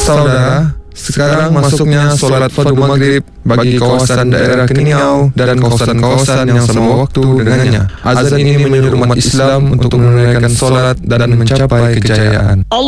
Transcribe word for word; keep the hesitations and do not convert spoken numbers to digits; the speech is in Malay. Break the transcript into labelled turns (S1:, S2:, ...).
S1: saudara, sekarang masuknya solat fardu maghrib bagi kawasan daerah Keningau dan kawasan-kawasan yang sama waktu dengannya. Azan ini menyuruh umat Islam untuk menunaikan solat dan mencapai kejayaan.